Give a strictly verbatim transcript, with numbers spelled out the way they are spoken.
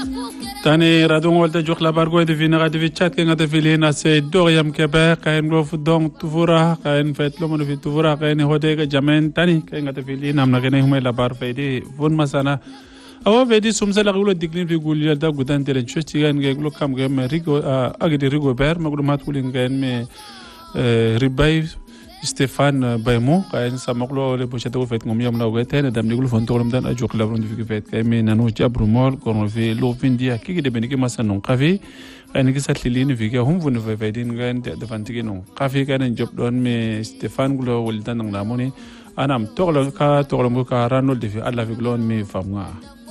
تاني رادون ولد جوخ لبارغو دي فينا غادي في تشات كان غادي في لينا سي دوريام كبا كاين غوف دون تفورا كاين فات لومو في تفورا كاين هوديغا جامين تاني كاين غادي في لينا امنا كاين هما لبار فيدي فون مسانا او فيدي سومسلا غولو ديكلين في غول يدا غودان تيرن شوتي كان غيغلو كام غيم ريغو اغدي ريغو بير مغلو مات كولين كاين مي ريباي ستيفان بايمو كاين سامغلو لي بوشاتو فيت غوم يوم لاو تاني دام نيغلو فون تولم دان اجوك لابرون في فيت كاين مي نانو جابرو مول كون في لو فينديا كي دي بنيكي مسانون قافي كاين كي سات لين في هم فون في فيدين كاين دفانتيكي نون قافي كاين جوب دون مي ستيفان غلو ولدان ناموني انا ام تولو كا تولم كا رانول دي في الله في غلون مي فاموا